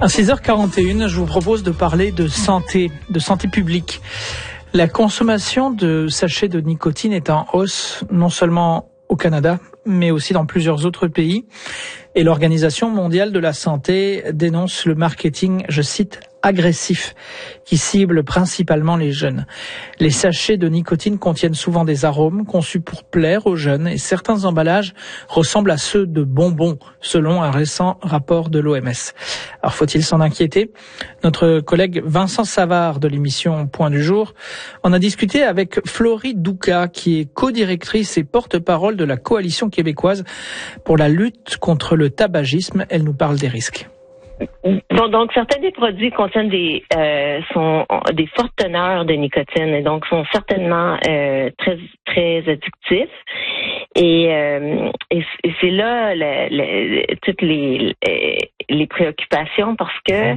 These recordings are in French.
À 6h41, je vous propose de parler de santé publique. La consommation de sachets de nicotine est en hausse, non seulement au Canada, mais aussi dans plusieurs autres pays. Et l'Organisation mondiale de la santé dénonce le marketing, je cite, agressif, qui cible principalement les jeunes. Les sachets de nicotine contiennent souvent des arômes conçus pour plaire aux jeunes et certains emballages ressemblent à ceux de bonbons, selon un récent rapport de l'OMS. Alors faut-il s'en inquiéter? Notre collègue Vincent Savard de l'émission Point du jour en a discuté avec Florie Douka, qui est co-directrice et porte-parole de la Coalition québécoise pour la lutte contre le tabagisme. Elle nous parle des risques. Donc certains des produits contiennent sont des fortes teneurs de nicotine et donc sont certainement très très addictifs. Et c'est là toutes les préoccupations parce que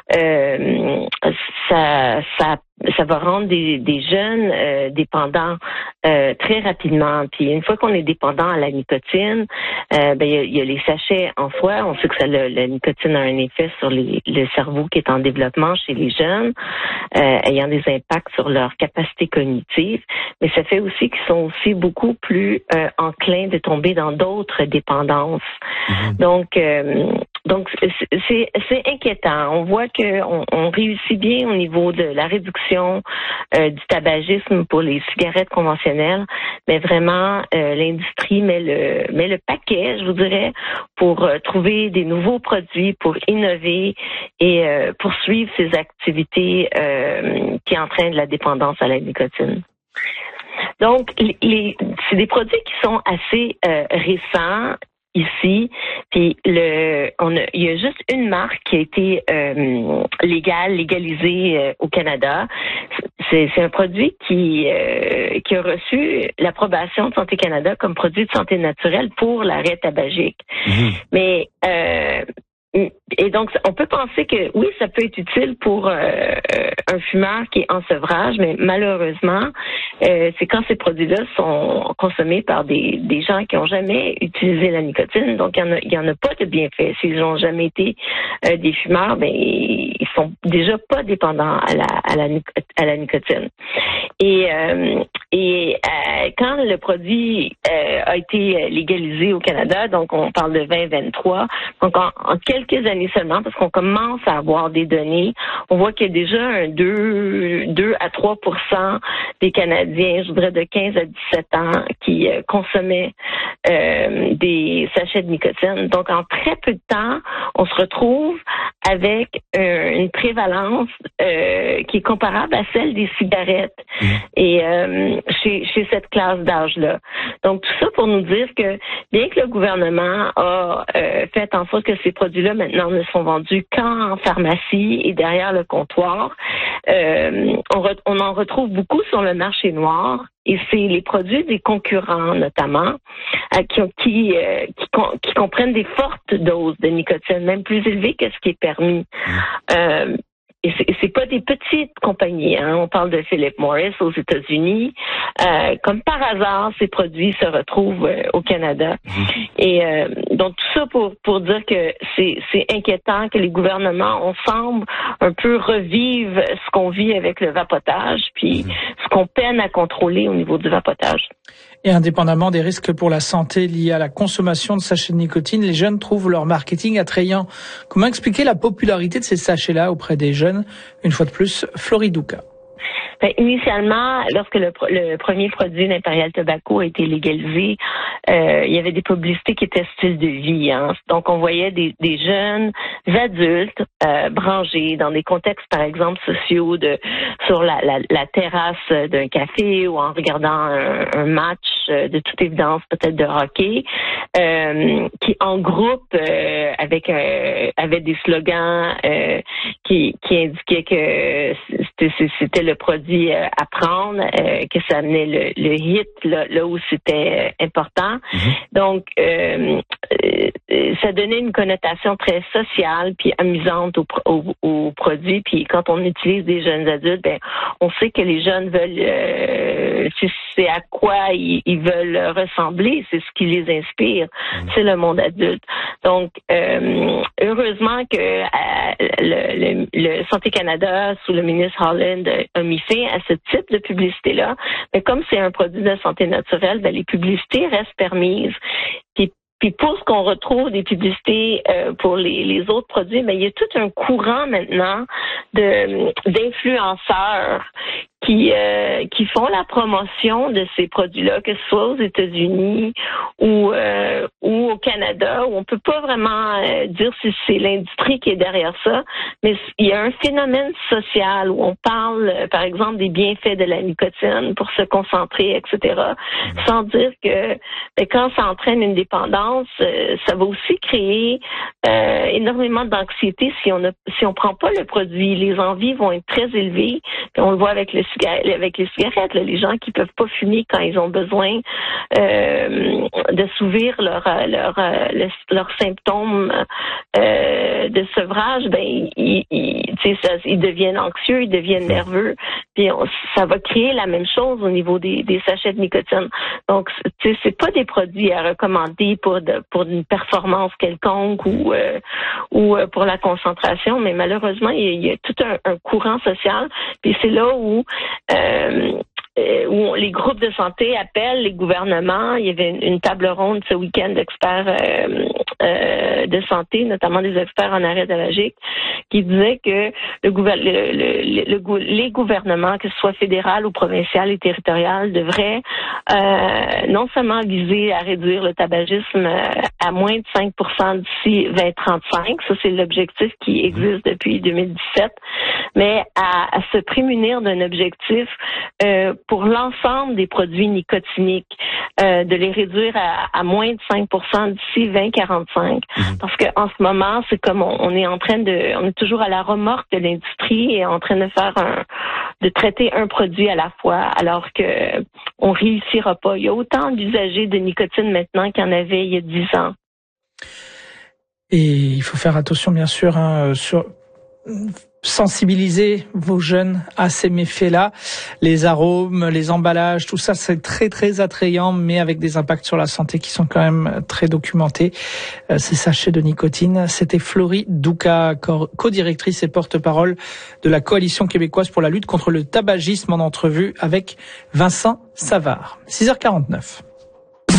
ça va rendre des jeunes dépendants très rapidement. Puis une fois qu'on est dépendant à la nicotine, il y a les sachets en soi. On sait que la nicotine a un effet sur le cerveau qui est en développement chez les jeunes, ayant des impacts sur leur capacité cognitive. Mais ça fait aussi qu'ils sont aussi beaucoup plus enclins de tomber dans d'autres dépendances. Donc c'est inquiétant. On voit que on réussit bien au niveau de la réduction du tabagisme pour les cigarettes conventionnelles, mais vraiment l'industrie met le paquet, je vous dirais, pour trouver des nouveaux produits, pour innover et poursuivre ces activités qui entraînent la dépendance à la nicotine. Donc, c'est des produits qui sont assez récents ici. Puis il y a juste une marque qui a été légalisée au Canada. C'est un produit qui a reçu l'approbation de Santé Canada comme produit de santé naturelle pour l'arrêt tabagique. Mais et donc, on peut penser que oui, ça peut être utile pour un fumeur qui est en sevrage, mais malheureusement, c'est quand ces produits-là sont consommés par des gens qui n'ont jamais utilisé la nicotine. Donc, il y en a pas de bienfaits. S'ils n'ont jamais été des fumeurs, ils sont déjà pas dépendants à la nicotine. Et quand le produit a été légalisé au Canada, donc on parle de 2023, donc en quelques années seulement, parce qu'on commence à avoir des données, on voit qu'il y a déjà un 2 à 3% des Canadiens, je voudrais de 15 à 17 ans, qui consommaient des sachets de nicotine. Donc, en très peu de temps, on se retrouve avec une prévalence qui est comparable à celle des cigarettes et chez cette classe d'âge-là. Donc, tout ça pour nous dire que bien que le gouvernement a fait en sorte que ces produits-là maintenant ne sont vendus qu'en pharmacie et derrière le comptoir, on en retrouve beaucoup sur le marché noir. Et c'est les produits des concurrents, notamment, qui comprennent des fortes doses de nicotine, même plus élevées que ce qui est permis. Et c'est pas des petites compagnies, hein. On parle de Philip Morris aux États-Unis. Comme par hasard, ces produits se retrouvent au Canada. Et donc tout ça pour dire que c'est inquiétant que les gouvernements, on semble un peu revivre ce qu'on vit avec le vapotage, puis ce qu'on peine à contrôler au niveau du vapotage. Et indépendamment des risques pour la santé liés à la consommation de sachets de nicotine, les jeunes trouvent leur marketing attrayant. Comment expliquer la popularité de ces sachets-là auprès des jeunes? Une fois de plus, Florie Douka. Initialement, lorsque le premier produit d'Imperial Tobacco a été légalisé, il y avait des publicités qui étaient style de vie. Hein. Donc, on voyait des jeunes adultes branchés dans des contextes, par exemple, sociaux, sur la terrasse d'un café ou en regardant un match, de toute évidence, peut-être de hockey, qui en groupe avait des slogans qui indiquaient que c'était le produit à prendre, que ça amenait le hit là où c'était important. Donc, ça donnait une connotation très sociale puis amusante au produit. Puis quand on utilise des jeunes adultes, on sait que les jeunes veulent, c'est à quoi ils veulent ressembler, c'est ce qui les inspire, c'est le monde adulte. Donc, heureusement que le Santé Canada, sous le ministre Holland, a mis fin à ce type de publicité-là. Mais comme c'est un produit de santé naturelle, les publicités restent permises. Puis pour ce qu'on retrouve des publicités pour les autres produits, il y a tout un courant maintenant d'influenceurs qui font la promotion de ces produits-là, que ce soit aux États-Unis ou au Canada, où on peut pas vraiment dire si c'est l'industrie qui est derrière ça, mais il y a un phénomène social où on parle, par exemple, des bienfaits de la nicotine pour se concentrer, etc., sans dire que quand ça entraîne une dépendance, ça va aussi créer énormément d'anxiété si on prend pas le produit. Les envies vont être très élevées. Puis on le voit avec les cigarettes, là, les gens qui peuvent pas fumer quand ils ont besoin de s'ouvrir leurs symptômes de sevrage, ils deviennent anxieux, ils deviennent nerveux. Puis ça va créer la même chose au niveau des sachets de nicotine. Donc, c'est pas des produits à recommander pour une performance quelconque ou pour la concentration, mais malheureusement, il y a tout un courant social. Puis c'est là où les groupes de santé appellent les gouvernements. Il y avait une table ronde ce week-end d'experts de santé, notamment des experts en arrêt tabagique, qui disaient que les gouvernements, que ce soit fédéral ou provincial et territorial, devraient non seulement viser à réduire le tabagisme à moins de 5% d'ici 2035, ça c'est l'objectif qui existe depuis 2017, mais à se prémunir d'un objectif pour l'ensemble des produits nicotiniques, de les réduire à moins de 5% d'ici 2045. Parce que en ce moment, c'est comme on est toujours à la remorque de l'industrie et en train de traiter un produit à la fois, alors que on réussira pas. Il y a autant d'usagers de nicotine maintenant qu'il y en avait il y a 10 ans. Et il faut faire attention, bien sûr, sur sensibiliser vos jeunes à ces méfaits-là. Les arômes, les emballages, tout ça, c'est très, très attrayant, mais avec des impacts sur la santé qui sont quand même très documentés. Ces sachets de nicotine. C'était Florie Douka, co-directrice et porte-parole de la Coalition québécoise pour la lutte contre le tabagisme, en entrevue avec Vincent Savard. 6h49.